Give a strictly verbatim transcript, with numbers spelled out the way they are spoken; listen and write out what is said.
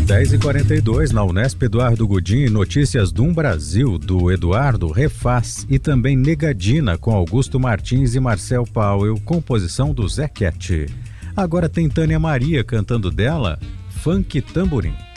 dez e quarenta e dois na Unesp Eduardo Godin, notícias do Um Brasil, do Eduardo Refaz e também Negadina com Augusto Martins e Marcel Powell, composição do Zé Cat. Agora tem Tânia Maria cantando dela, Funk Tamborim.